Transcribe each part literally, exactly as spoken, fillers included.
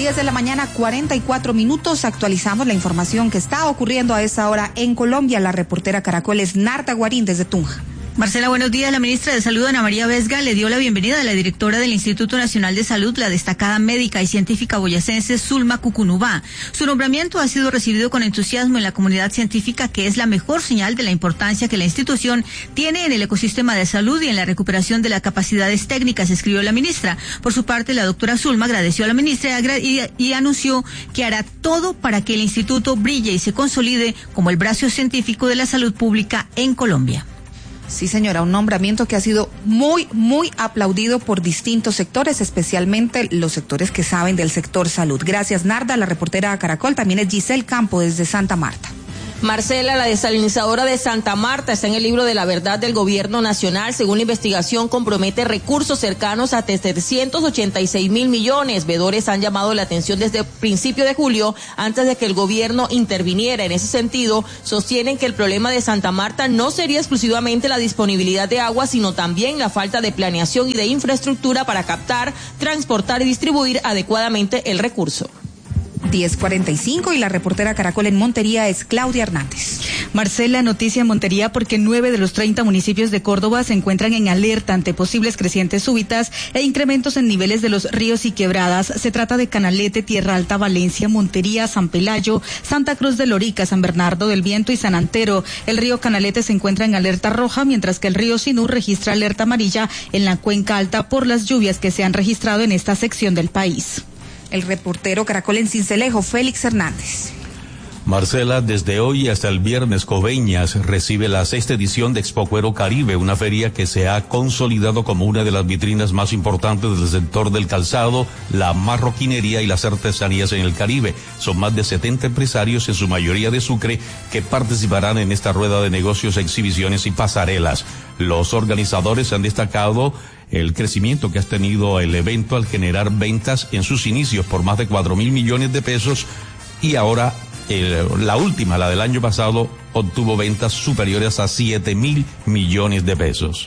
diez de la mañana, cuarenta y cuatro minutos. Actualizamos la información que está ocurriendo a esa hora en Colombia. La reportera Caracol es Narda Guarín desde Tunja. Marcela, buenos días. La ministra de Salud, Ana María Vesga, le dio la bienvenida a la directora del Instituto Nacional de Salud, la destacada médica y científica boyacense Zulma Cucunubá. Su nombramiento ha sido recibido con entusiasmo en la comunidad científica, que es la mejor señal de la importancia que la institución tiene en el ecosistema de salud y en la recuperación de las capacidades técnicas, escribió la ministra. Por su parte, la doctora Zulma agradeció a la ministra y, y anunció que hará todo para que el instituto brille y se consolide como el brazo científico de la salud pública en Colombia. Sí, señora, un nombramiento que ha sido muy, muy aplaudido por distintos sectores, especialmente los sectores que saben del sector salud. Gracias, Narda. La reportera Caracol también es Giselle Campo desde Santa Marta. Marcela, la desalinizadora de Santa Marta está en el libro de la verdad del gobierno nacional. Según la investigación, compromete recursos cercanos a setecientos ochenta y seis mil millones. Vedores han llamado la atención desde el principio de julio, antes de que el gobierno interviniera. En ese sentido, sostienen que el problema de Santa Marta no sería exclusivamente la disponibilidad de agua, sino también la falta de planeación y de infraestructura para captar, transportar y distribuir adecuadamente el recurso. diez cuarenta y cinco y la reportera Caracol en Montería es Claudia Hernández. Marcela, noticia en Montería porque nueve de los treinta municipios de Córdoba se encuentran en alerta ante posibles crecientes súbitas e incrementos en niveles de los ríos y quebradas. Se trata de Canalete, Tierra Alta, Valencia, Montería, San Pelayo, Santa Cruz de Lorica, San Bernardo del Viento y San Antero. El río Canalete se encuentra en alerta roja, mientras que el río Sinú registra alerta amarilla en la cuenca alta por las lluvias que se han registrado en esta sección del país. El reportero Caracol en Cincelejo, Félix Hernández. Marcela, desde hoy hasta el viernes, Coveñas recibe la sexta edición de Expo Cuero Caribe, una feria que se ha consolidado como una de las vitrinas más importantes del sector del calzado, la marroquinería y las artesanías en el Caribe. Son más de setenta empresarios, en su mayoría de Sucre, que participarán en esta rueda de negocios, exhibiciones y pasarelas. Los organizadores han destacado el crecimiento que ha tenido el evento al generar ventas en sus inicios por más de cuatro mil millones de pesos y ahora el, la última, la del año pasado, obtuvo ventas superiores a siete mil millones de pesos.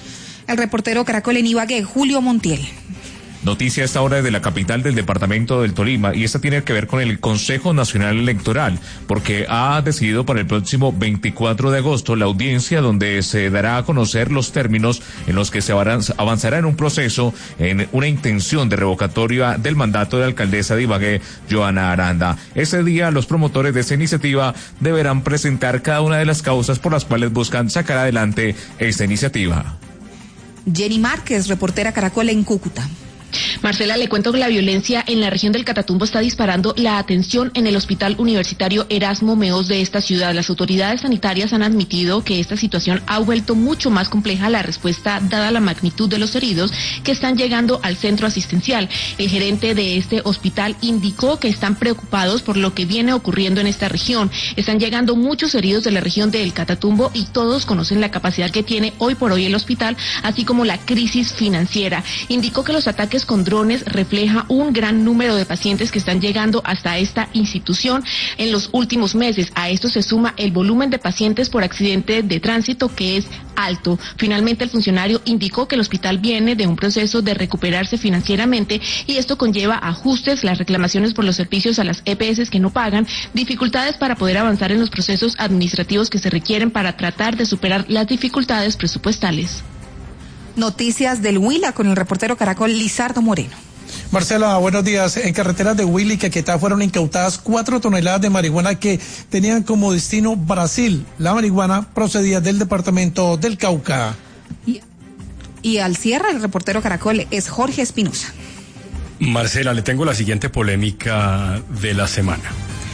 El reportero Caracol en Ibagué, Julio Montiel. Noticia a esta hora de la capital del departamento del Tolima, y esta tiene que ver con el Consejo Nacional Electoral, porque ha decidido para el próximo veinticuatro de agosto la audiencia donde se dará a conocer los términos en los que se avanzará en un proceso, en una intención de revocatoria del mandato de la alcaldesa de Ibagué, Joana Aranda. Ese día los promotores de esta iniciativa deberán presentar cada una de las causas por las cuales buscan sacar adelante esta iniciativa. Jenny Márquez, reportera Caracol en Cúcuta. Marcela, le cuento que la violencia en la región del Catatumbo está disparando la atención en el Hospital Universitario Erasmo Meos de esta ciudad. Las autoridades sanitarias han admitido que esta situación ha vuelto mucho más compleja la respuesta dada la magnitud de los heridos que están llegando al centro asistencial. El gerente de este hospital indicó que están preocupados por lo que viene ocurriendo en esta región. Están llegando muchos heridos de la región del Catatumbo y todos conocen la capacidad que tiene hoy por hoy el hospital, así como la crisis financiera. Indicó que los ataques con drones refleja un gran número de pacientes que están llegando hasta esta institución en los últimos meses. A esto se suma el volumen de pacientes por accidente de tránsito, que es alto. Finalmente, el funcionario indicó que el hospital viene de un proceso de recuperarse financieramente y esto conlleva ajustes, las reclamaciones por los servicios a las E P S que no pagan, dificultades para poder avanzar en los procesos administrativos que se requieren para tratar de superar las dificultades presupuestales. Noticias del Huila con el reportero Caracol Lizardo Moreno. Marcela, buenos días. En carreteras de Huila y Caquetá fueron incautadas cuatro toneladas de marihuana que tenían como destino Brasil. La marihuana procedía del departamento del Cauca. Y, y al cierre, el reportero Caracol es Jorge Espinosa. Marcela, le tengo la siguiente polémica de la semana.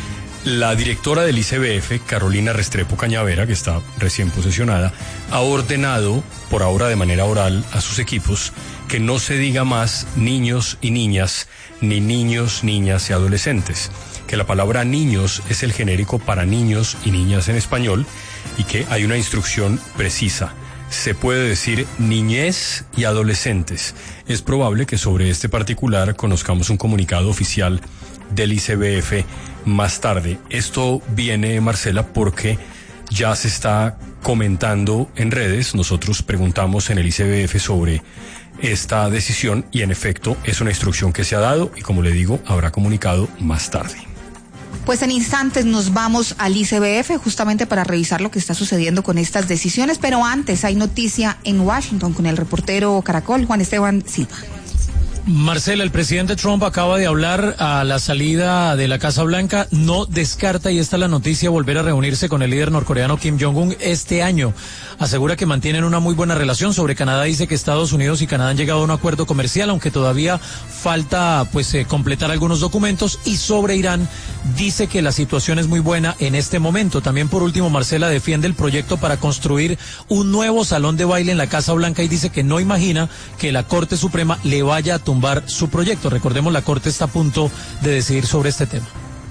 La directora del I C B F, Carolina Restrepo Cañavera, que está recién posesionada, ha ordenado, por ahora de manera oral, a sus equipos que no se diga más niños y niñas, ni niños, niñas y adolescentes, que la palabra niños es el genérico para niños y niñas en español y que hay una instrucción precisa. Se puede decir niñez y adolescentes. Es probable que sobre este particular conozcamos un comunicado oficial del I C B F más tarde. Esto viene, Marcela, porque ya se está comentando en redes. Nosotros preguntamos en el I C B F sobre esta decisión y en efecto es una instrucción que se ha dado y como le digo, habrá comunicado más tarde. Pues en instantes nos vamos al I C B F justamente para revisar lo que está sucediendo con estas decisiones, pero antes hay noticia en Washington con el reportero Caracol, Juan Esteban Silva. Marcela, el presidente Trump acaba de hablar a la salida de la Casa Blanca, no descarta, y esta es la noticia, volver a reunirse con el líder norcoreano Kim Jong-un este año. Asegura que mantienen una muy buena relación. Sobre Canadá dice que Estados Unidos y Canadá han llegado a un acuerdo comercial, aunque todavía falta pues eh, completar algunos documentos. Y sobre Irán dice que la situación es muy buena en este momento. También por último, Marcela defiende el proyecto para construir un nuevo salón de baile en la Casa Blanca y dice que no imagina que la Corte Suprema le vaya a tumbar su proyecto. Recordemos, la Corte está a punto de decidir sobre este tema.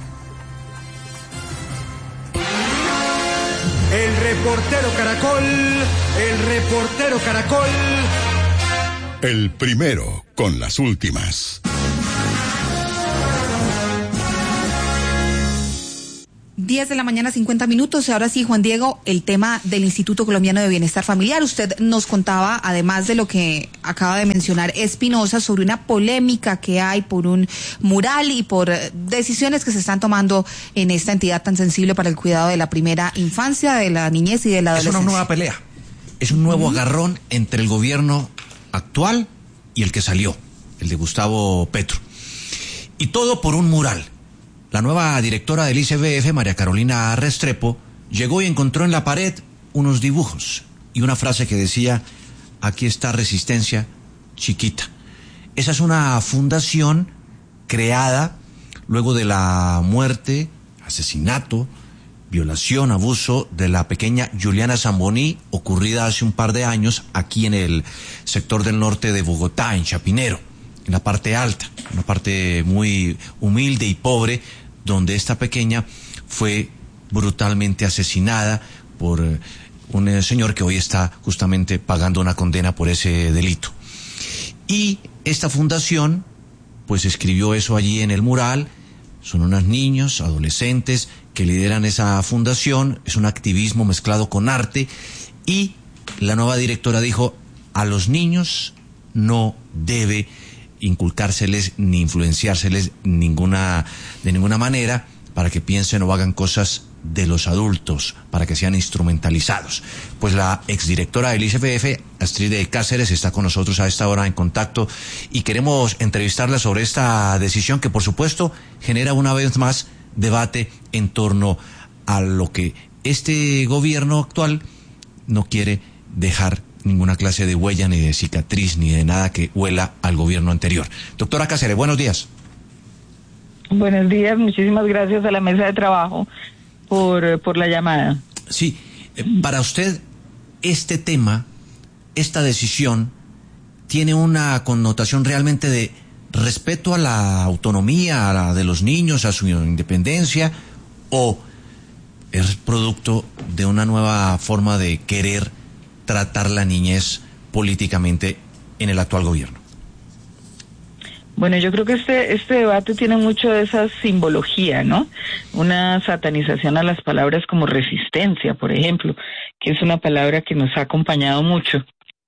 El reportero Caracol, el reportero Caracol. El primero con las últimas. diez de la mañana, cincuenta minutos. Ahora sí, Juan Diego, el tema del Instituto Colombiano de Bienestar Familiar. Usted nos contaba, además de lo que acaba de mencionar Espinosa, sobre una polémica que hay por un mural y por decisiones que se están tomando en esta entidad tan sensible para el cuidado de la primera infancia, de la niñez y de la adolescencia. Es una nueva pelea. Es un nuevo agarrón entre el gobierno actual y el que salió, el de Gustavo Petro. Y todo por un mural. La nueva directora del I C B F, María Carolina Restrepo, llegó y encontró en la pared unos dibujos y una frase que decía: aquí está Resistencia chiquita. Esa es una fundación creada luego de la muerte, asesinato, violación, abuso de la pequeña Juliana Zamboní, ocurrida hace un par de años aquí en el sector del norte de Bogotá, en Chapinero, en la parte alta, una parte muy humilde y pobre, donde esta pequeña fue brutalmente asesinada por un señor que hoy está justamente pagando una condena por ese delito. Y esta fundación, pues escribió eso allí en el mural. Son unos niños, adolescentes, que lideran esa fundación. Es un activismo mezclado con arte. Y la nueva directora dijo: a los niños no debe inculcárseles ni influenciárseles ninguna, de ninguna manera, para que piensen o hagan cosas de los adultos, para que sean instrumentalizados. Pues la exdirectora del I C B F, Astrid Cáceres, está con nosotros a esta hora en contacto y queremos entrevistarla sobre esta decisión que, por supuesto, genera una vez más debate en torno a lo que este gobierno actual no quiere dejar ninguna clase de huella, ni de cicatriz, ni de nada que huela al gobierno anterior. Doctora Cáceres, buenos días. Buenos días, muchísimas gracias a la mesa de trabajo por, por la llamada. Sí, para usted, este tema, esta decisión, tiene una connotación realmente de respeto a la autonomía a la de los niños, a su independencia, o es producto de una nueva forma de querer tratar la niñez políticamente en el actual gobierno? Bueno, yo creo que este este debate tiene mucho de esa simbología, ¿no? Una satanización a las palabras como resistencia, por ejemplo, que es una palabra que nos ha acompañado mucho.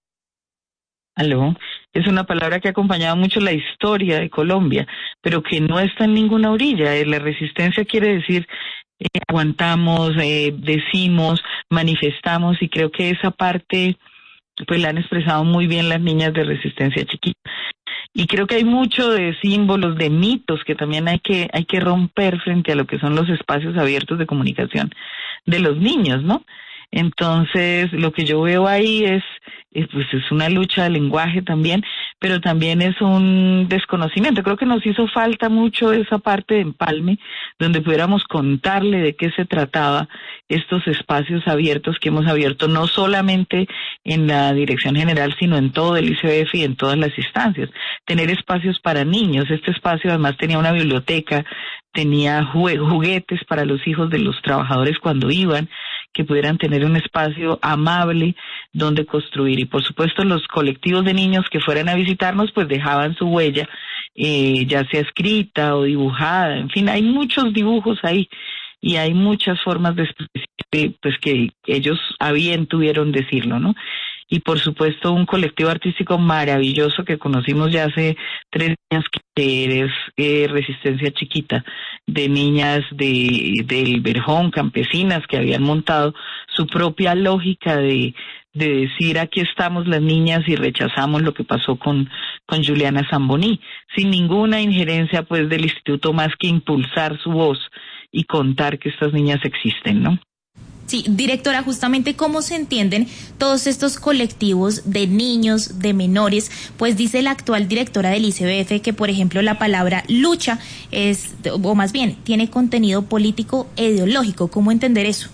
¿Aló? Es una palabra que ha acompañado mucho la historia de Colombia, pero que no está en ninguna orilla. La resistencia quiere decir Eh, aguantamos, eh, decimos, manifestamos, y creo que esa parte pues la han expresado muy bien las niñas de Resistencia Chiquita. Y creo que hay mucho de símbolos, de mitos que también hay que hay que romper frente a lo que son los espacios abiertos de comunicación de los niños, ¿no? Entonces, lo que yo veo ahí es, es pues es una lucha de lenguaje también, pero también es un desconocimiento. Creo que nos hizo falta mucho esa parte de empalme, donde pudiéramos contarle de qué se trataba estos espacios abiertos que hemos abierto, no solamente en la Dirección General, sino en todo el I C B F y en todas las instancias. Tener espacios para niños. Este espacio además tenía una biblioteca, tenía juguetes para los hijos de los trabajadores cuando iban, que pudieran tener un espacio amable donde construir. Y por supuesto los colectivos de niños que fueran a visitarnos pues dejaban su huella, eh, ya sea escrita o dibujada, en fin, hay muchos dibujos ahí y hay muchas formas de pues que ellos a bien tuvieron decirlo, ¿no? y por supuesto un colectivo artístico maravilloso que conocimos ya hace tres años, que es eh, Resistencia Chiquita, de niñas de del Verjón, campesinas, que habían montado su propia lógica de de decir aquí estamos las niñas y rechazamos lo que pasó con con Juliana Zamboní, sin ninguna injerencia pues del instituto, más que impulsar su voz y contar que estas niñas existen, ¿no? Sí, directora, justamente cómo se entienden todos estos colectivos de niños, de menores, pues dice la actual directora del I C B F que, por ejemplo, la palabra lucha es, o más bien, tiene contenido político e ideológico. ¿Cómo entender eso?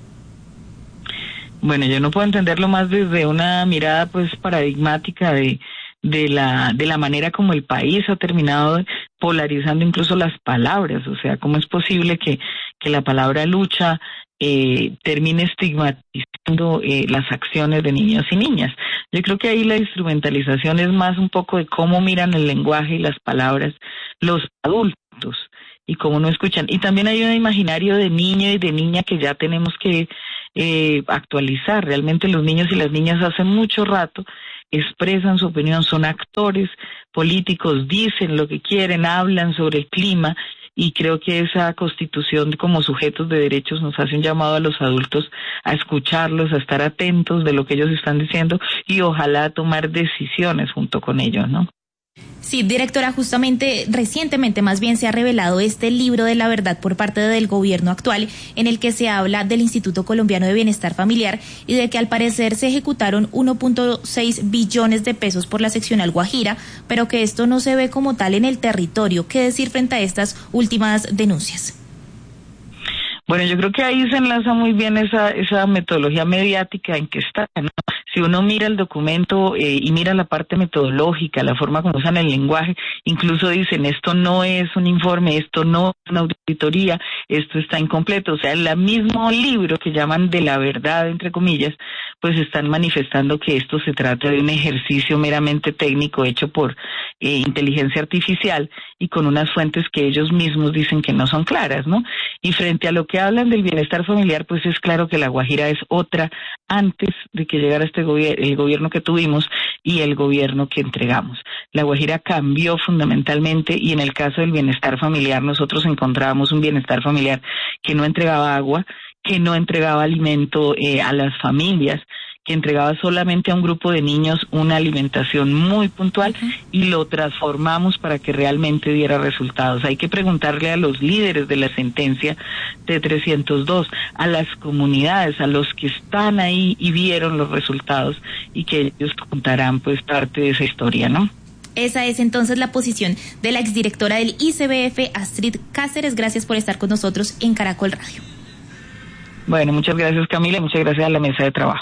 Bueno, yo no puedo entenderlo más desde una mirada pues paradigmática de de la de la manera como el país ha terminado polarizando incluso las palabras. O sea, ¿cómo es posible que que la palabra lucha eh, termine estigmatizando eh, las acciones de niños y niñas? Yo creo que ahí la instrumentalización es más un poco de cómo miran el lenguaje y las palabras los adultos y cómo no escuchan. Y también hay un imaginario de niño y de niña que ya tenemos que eh, actualizar. Realmente los niños y las niñas hace mucho rato expresan su opinión, son actores políticos, dicen lo que quieren, hablan sobre el clima, y creo que esa constitución como sujetos de derechos nos hace un llamado a los adultos a escucharlos, a estar atentos de lo que ellos están diciendo y ojalá tomar decisiones junto con ellos, ¿no? Sí, directora, justamente recientemente más bien se ha revelado este libro de la verdad por parte del gobierno actual, en el que se habla del Instituto Colombiano de Bienestar Familiar y de que al parecer se ejecutaron uno punto seis billones de pesos por la seccional Guajira, pero que esto no se ve como tal en el territorio. ¿Qué decir frente a estas últimas denuncias? Bueno, yo creo que ahí se enlaza muy bien esa esa metodología mediática en que está, ¿no? Si uno mira el documento eh, y mira la parte metodológica, la forma como usan el lenguaje, incluso dicen esto no es un informe, esto no es una auditoría, esto está incompleto. O sea, en el mismo libro que llaman de la verdad, entre comillas, pues están manifestando que esto se trata de un ejercicio meramente técnico hecho por eh, inteligencia artificial y con unas fuentes que ellos mismos dicen que no son claras, ¿no? Y frente a lo que hablan del bienestar familiar, pues es claro que La Guajira es otra antes de que llegara este gobierno, el gobierno que tuvimos y el gobierno que entregamos. La Guajira cambió fundamentalmente y en el caso del bienestar familiar nosotros encontrábamos un bienestar familiar que no entregaba agua, que no entregaba alimento eh, a las familias, que entregaba solamente a un grupo de niños una alimentación muy puntual y lo transformamos para que realmente diera resultados. Hay que preguntarle a los líderes de la sentencia de trescientos dos, a las comunidades, a los que están ahí y vieron los resultados y que ellos contarán pues parte de esa historia, ¿no? Esa es entonces la posición de la exdirectora del I C B F, Astrid Cáceres. Gracias por estar con nosotros en Caracol Radio. Bueno, muchas gracias, Camila, y muchas gracias a la mesa de trabajo.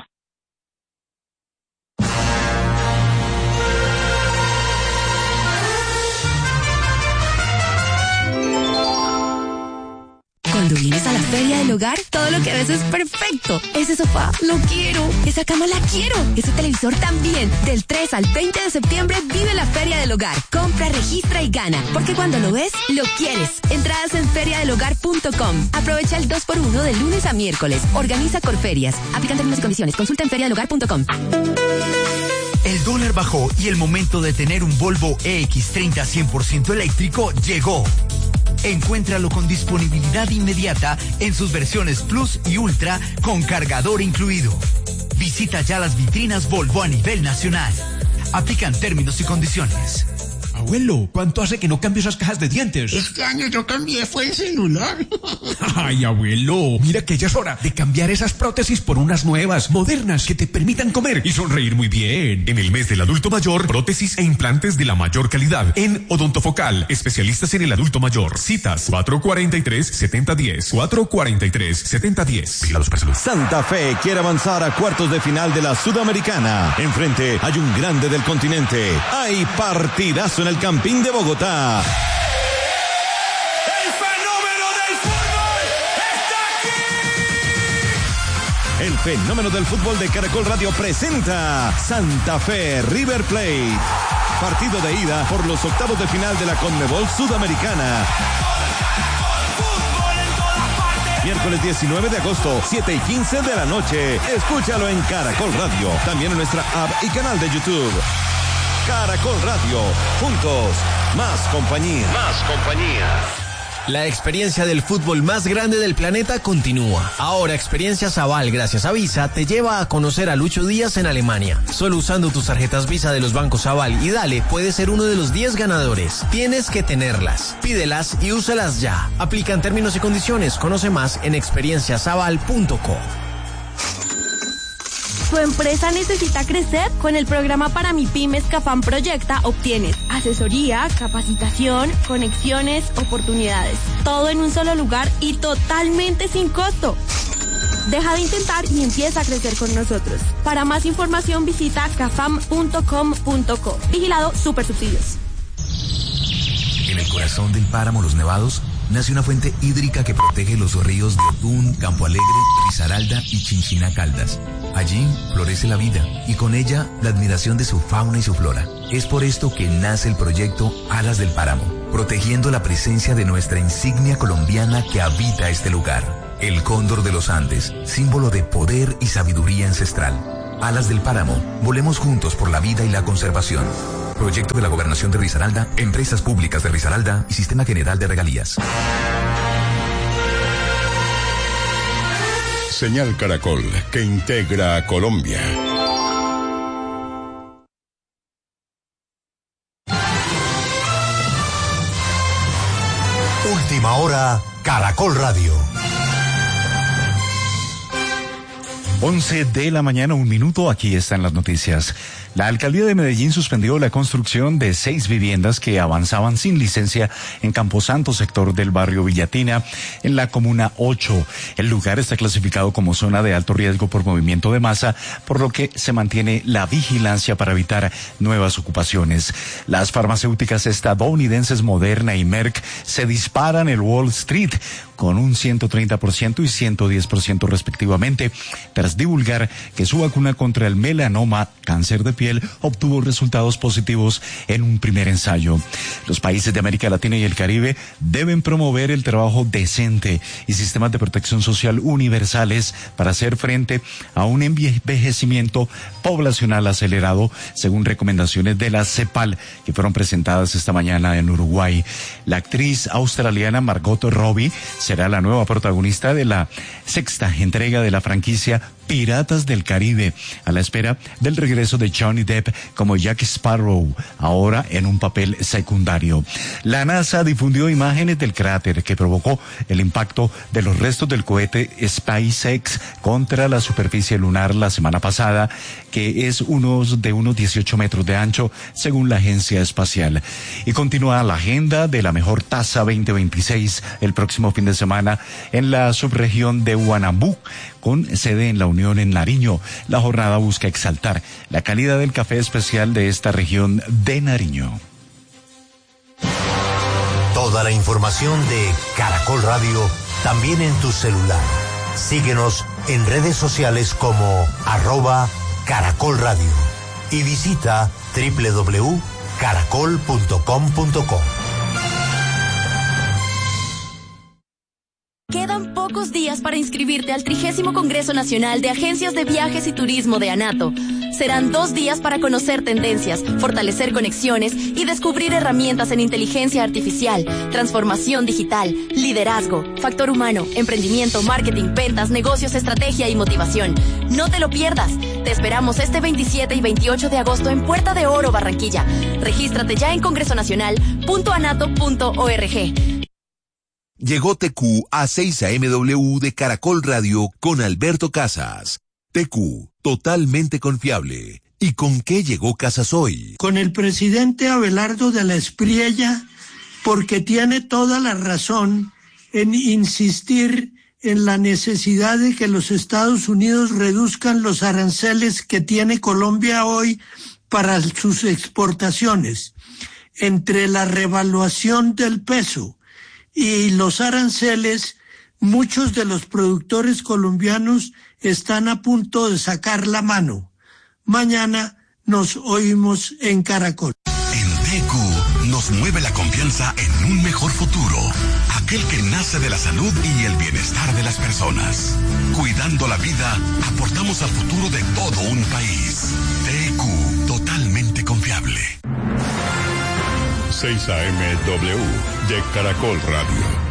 Cuando vienes a la Feria del Hogar, todo lo que ves es perfecto. Ese sofá, lo quiero. Esa cama, la quiero. Ese televisor también. Del tres al veinte de septiembre, vive la Feria del Hogar. Compra, registra y gana. Porque cuando lo ves, lo quieres. Entradas en feria del hogar punto com. Aprovecha el dos por uno de lunes a miércoles. Organiza Corferias. Aplican términos y condiciones. Consulta en feria del hogar punto com. El dólar bajó y el momento de tener un Volvo E X treinta cien por ciento eléctrico llegó. Encuéntralo con disponibilidad inmediata en sus versiones Plus y Ultra con cargador incluido. Visita ya las vitrinas Volvo a nivel nacional. Aplican términos y condiciones. Abuelo, ¿cuánto hace que no cambio esas cajas de dientes? Este año yo cambié, fue el celular. Ay, abuelo, mira que ya es hora de cambiar esas prótesis por unas nuevas, modernas, que te permitan comer y sonreír muy bien. En el mes del adulto mayor, prótesis e implantes de la mayor calidad. En Odontofocal, especialistas en el adulto mayor. Citas cuatro cuarenta y tres, setenta diez. cuatro cuarenta y tres, setenta diez. Vigilados por salud. Santa Fe quiere avanzar a cuartos de final de la Sudamericana. Enfrente hay un grande del continente. Hay partidazo en el Campín de Bogotá. ¡El fenómeno del fútbol está aquí! El fenómeno del fútbol de Caracol Radio presenta Santa Fe River Plate. Partido de ida por los octavos de final de la Conmebol Sudamericana. Fútbol en todas partes. Miércoles diecinueve de agosto, siete y quince de la noche. Escúchalo en Caracol Radio. También en nuestra app y canal de YouTube. Caracol Radio. Juntos. Más compañía. Más compañía. La experiencia del fútbol más grande del planeta continúa. Ahora Experiencia Saval, gracias a Visa, te lleva a conocer a Lucho Díaz en Alemania. Solo usando tus tarjetas Visa de los bancos Saval y Dale, puedes ser uno de los diez ganadores. Tienes que tenerlas. Pídelas y úsalas ya. Aplican términos y condiciones. Conoce más en experiencia saval punto co. ¿Tu empresa necesita crecer? Con el programa para MIPYMES CAFAM Proyecta obtienes asesoría, capacitación, conexiones, oportunidades. Todo en un solo lugar y totalmente sin costo. Deja de intentar y empieza a crecer con nosotros. Para más información visita cafam punto com punto co. Vigilado Supersubsidios. En el corazón del páramo Los Nevados nace una fuente hídrica que protege los ríos de Otún, Campo Alegre, Risaralda y Chinchina Caldas. Allí florece la vida y con ella la admiración de su fauna y su flora. Es por esto que nace el proyecto Alas del Páramo, protegiendo la presencia de nuestra insignia colombiana que habita este lugar. El cóndor de los Andes, símbolo de poder y sabiduría ancestral. Alas del Páramo, volemos juntos por la vida y la conservación. Proyecto de la Gobernación de Risaralda, Empresas Públicas de Risaralda y Sistema General de Regalías. Señal Caracol, que integra a Colombia. Última hora, Caracol Radio. once de la mañana, un minuto, aquí están las noticias. La alcaldía de Medellín suspendió la construcción de seis viviendas que avanzaban sin licencia en Camposanto, sector del barrio Villatina, en la comuna ocho. El lugar está clasificado como zona de alto riesgo por movimiento de masa, por lo que se mantiene la vigilancia para evitar nuevas ocupaciones. Las farmacéuticas estadounidenses Moderna y Merck se disparan el Wall Street con un ciento treinta por ciento y ciento diez por ciento respectivamente, tras divulgar que su vacuna contra el melanoma, cáncer de piel, obtuvo resultados positivos en un primer ensayo. Los países de América Latina y el Caribe deben promover el trabajo decente y sistemas de protección social universales para hacer frente a un envejecimiento poblacional acelerado, según recomendaciones de la CEPAL, que fueron presentadas esta mañana en Uruguay. La actriz australiana Margot Robbie será la nueva protagonista de la sexta entrega de la franquicia Piratas del Caribe, a la espera del regreso de Johnny Depp como Jack Sparrow, ahora en un papel secundario. La NASA difundió imágenes del cráter que provocó el impacto de los restos del cohete SpaceX contra la superficie lunar la semana pasada, que es unos de unos dieciocho metros de ancho, según la agencia espacial. Y continúa la agenda de la mejor taza veinte veintiséis el próximo fin de semana en la subregión de Huanambú, con sede en la Unión en Nariño. La jornada busca exaltar la calidad del café especial de esta región de Nariño. Toda la información de Caracol Radio también en tu celular. Síguenos en redes sociales como arroba Caracol Radio y visita doble u doble u doble u punto caracol punto com punto co. Quedan pocos días para inscribirte al trigésimo Congreso Nacional de Agencias de Viajes y Turismo de ANATO. Serán dos días para conocer tendencias, fortalecer conexiones y descubrir herramientas en inteligencia artificial, transformación digital, liderazgo, factor humano, emprendimiento, marketing, ventas, negocios, estrategia y motivación. No te lo pierdas. Te esperamos este veintisiete y veintiocho de agosto en Puerta de Oro, Barranquilla. Regístrate ya en congreso nacional punto anato punto org. Llegó T Q a seis A M W de Caracol Radio con Alberto Casas. T Q, totalmente confiable. ¿Y con qué llegó Casas hoy? Con el presidente Abelardo de la Espriella, porque tiene toda la razón en insistir en la necesidad de que los Estados Unidos reduzcan los aranceles que tiene Colombia hoy para sus exportaciones. Entre la revaluación del peso y los aranceles, muchos de los productores colombianos están a punto de sacar la mano. Mañana nos oímos en Caracol. En T Q nos mueve la confianza en un mejor futuro, aquel que nace de la salud y el bienestar de las personas. Cuidando la vida, aportamos al futuro de todo un país. T E Q, totalmente confiable. seis A M W de Caracol Radio.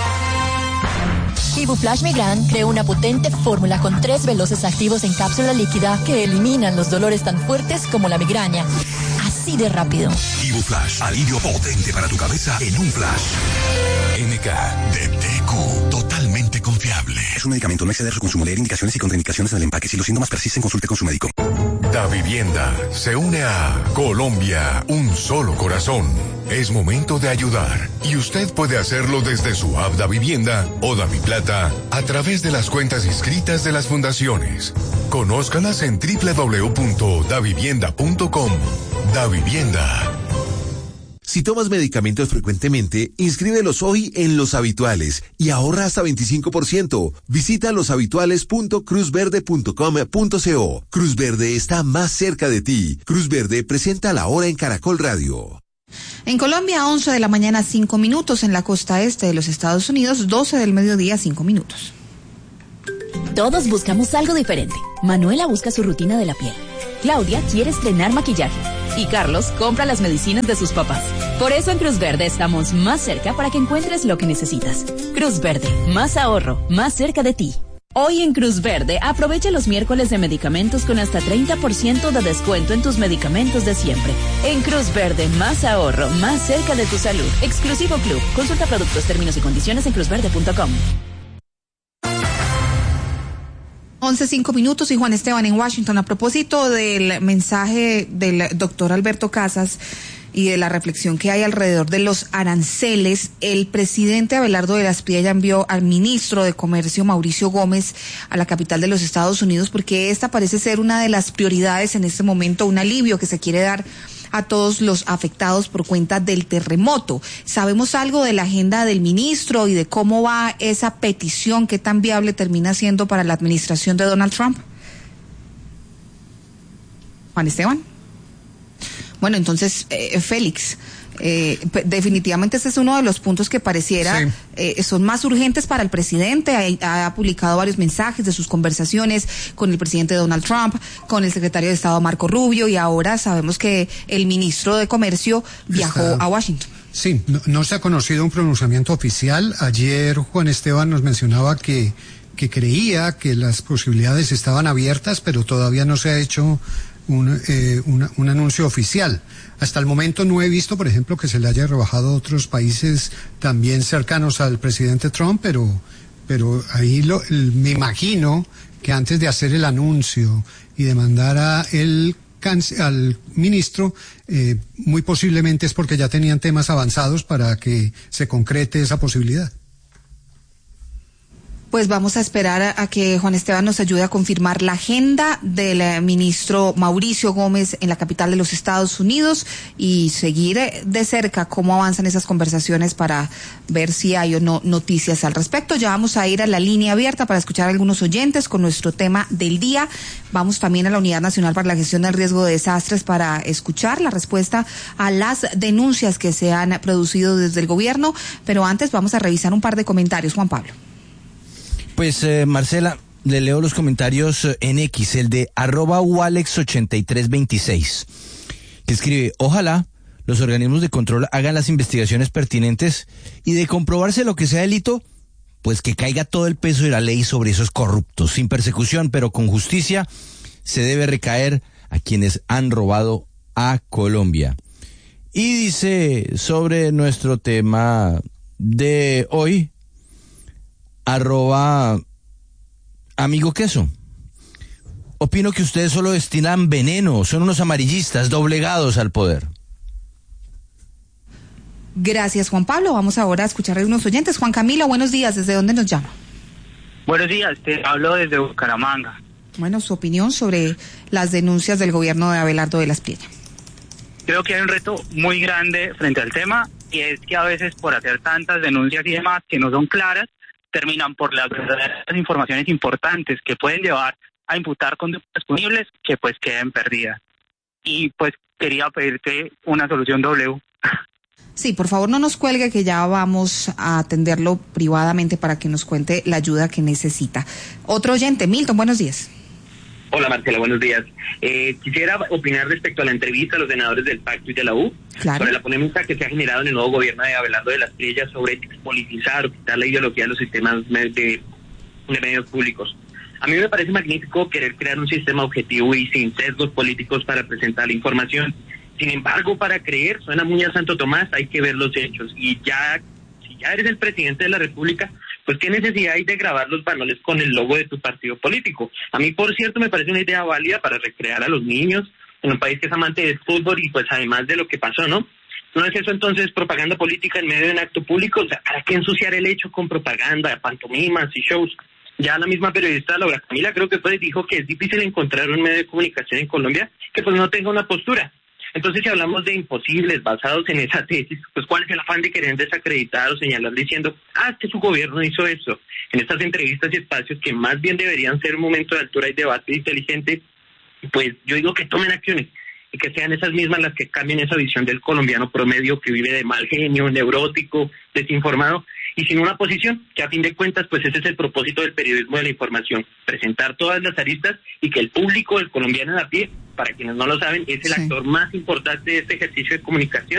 Ibuflash Migran creó una potente fórmula con tres veloces activos en cápsula líquida que eliminan los dolores tan fuertes como la migraña. Así de rápido. Ibuflash, alivio potente para tu cabeza en un flash. N K de T E Q, totalmente confiable. Es un medicamento, no exceder su consumo, leer indicaciones y contraindicaciones en el empaque. Si los síntomas persisten, consulte con su médico. Da Vivienda se une a Colombia, un solo corazón. Es momento de ayudar y usted puede hacerlo desde su app Da Vivienda o Da Mi Plata a través de las cuentas inscritas de las fundaciones. Conózcalas en doble u doble u doble u punto da vivienda punto com. Da Vivienda. Si tomas medicamentos frecuentemente, inscríbelos hoy en Los Habituales y ahorra hasta veinticinco por ciento. Visita loshabituales punto cruz verde punto com punto co. Cruz Verde está más cerca de ti. Cruz Verde presenta La Hora en Caracol Radio. En Colombia, once de la mañana, cinco minutos. En la costa este de los Estados Unidos, doce del mediodía, cinco minutos. Todos buscamos algo diferente. Manuela busca su rutina de la piel. Claudia quiere estrenar maquillaje. Y Carlos compra las medicinas de sus papás. Por eso en Cruz Verde estamos más cerca para que encuentres lo que necesitas. Cruz Verde, más ahorro, más cerca de ti. Hoy en Cruz Verde, aprovecha los miércoles de medicamentos con hasta treinta por ciento de descuento en tus medicamentos de siempre. En Cruz Verde, más ahorro, más cerca de tu salud. Exclusivo Club. Consulta productos, términos y condiciones en cruz verde punto com. once, cinco minutos y Juan Esteban en Washington. A propósito del mensaje del doctor Alberto Casas y de la reflexión que hay alrededor de los aranceles, el presidente Abelardo de la Espriella envió al ministro de Comercio, Mauricio Gómez, a la capital de los Estados Unidos porque esta parece ser una de las prioridades en este momento, un alivio que se quiere dar a todos los afectados por cuenta del terremoto. ¿Sabemos algo de la agenda del ministro y de cómo va esa petición? ¿Qué tan viable termina siendo para la administración de Donald Trump? Juan Esteban. Bueno, entonces, eh, Félix, eh, definitivamente ese es uno de los puntos que pareciera sí. eh, son más urgentes para el presidente. Ha, ha publicado varios mensajes de sus conversaciones con el presidente Donald Trump, con el secretario de Estado Marco Rubio, y ahora sabemos que el ministro de Comercio viajó Está... a Washington. Sí, no, no se ha conocido un pronunciamiento oficial. Ayer Juan Esteban nos mencionaba que, que creía que las posibilidades estaban abiertas, pero todavía no se ha hecho Un, eh, una, un anuncio oficial. Hasta el momento no he visto, por ejemplo, que se le haya rebajado a otros países también cercanos al presidente Trump, pero, pero ahí lo, el, me imagino que antes de hacer el anuncio y de mandar a el, al ministro, eh, muy posiblemente es porque ya tenían temas avanzados para que se concrete esa posibilidad. Pues vamos a esperar a, a que Juan Esteban nos ayude a confirmar la agenda del eh, ministro Mauricio Gómez en la capital de los Estados Unidos y seguir eh, de cerca cómo avanzan esas conversaciones para ver si hay o no noticias al respecto. Ya vamos a ir a la línea abierta para escuchar a algunos oyentes con nuestro tema del día. Vamos también a la Unidad Nacional para la Gestión del Riesgo de Desastres para escuchar la respuesta a las denuncias que se han producido desde el gobierno. Pero antes vamos a revisar un par de comentarios. Juan Pablo. Pues, eh, Marcela, le leo los comentarios en X, el de arroba Walex ochenta y tres veintiséis, que escribe: ojalá los organismos de control hagan las investigaciones pertinentes y de comprobarse lo que sea delito, pues que caiga todo el peso de la ley sobre esos corruptos, sin persecución, pero con justicia. Se debe recaer a quienes han robado a Colombia. Y dice sobre nuestro tema de hoy, arroba amigo queso: opino que ustedes solo destinan veneno, son unos amarillistas doblegados al poder. Gracias, Juan Pablo. Vamos ahora a escuchar a unos oyentes. Juan Camilo, buenos días. ¿Desde dónde nos llama? Buenos días, te hablo desde Bucaramanga. Bueno, su opinión sobre las denuncias del gobierno de Abelardo de la Espriella. Creo que hay un reto muy grande frente al tema, y es que a veces por hacer tantas denuncias y demás que no son claras, terminan por las verdaderas informaciones importantes que pueden llevar a imputar conductas punibles que pues queden perdidas. Y pues quería pedirte una solución W. Sí, por favor no nos cuelgue, que ya vamos a atenderlo privadamente para que nos cuente la ayuda que necesita. Otro oyente, Milton, buenos días. Hola Marcela, buenos días. Eh, quisiera opinar respecto a la entrevista a los senadores del Pacto y de la U, claro, sobre la polémica que se ha generado en el nuevo gobierno de Abelardo de las Priellas sobre expolitizar o quitar la ideología de los sistemas de, de medios públicos. A mí me parece magnífico querer crear un sistema objetivo y sin sesgos políticos para presentar la información. Sin embargo, para creer, suena muy a Santo Tomás, hay que ver los hechos. Y ya, si ya eres el presidente de la República, pues qué necesidad hay de grabar los panoles con el logo de tu partido político. A mí, por cierto, me parece una idea válida para recrear a los niños en un país que es amante del fútbol y pues además de lo que pasó, ¿no? ¿No es eso entonces propaganda política en medio de un acto público? O sea, ¿para qué ensuciar el hecho con propaganda, pantomimas y shows? Ya la misma periodista Laura Camila creo que fue, dijo que es difícil encontrar un medio de comunicación en Colombia que pues no tenga una postura. Entonces, si hablamos de imposibles basados en esa tesis, pues ¿cuál es el afán de querer desacreditar o señalar diciendo, ah, es que su gobierno hizo eso? En estas entrevistas y espacios que más bien deberían ser un momento de altura y debate inteligente, pues yo digo que tomen acciones y que sean esas mismas las que cambien esa visión del colombiano promedio que vive de mal genio, neurótico, desinformado y sin una posición, que a fin de cuentas pues ese es el propósito del periodismo de la información, presentar todas las aristas y que el público, el colombiano de a pie, para quienes no lo saben, es el sí. actor más importante de este ejercicio de comunicación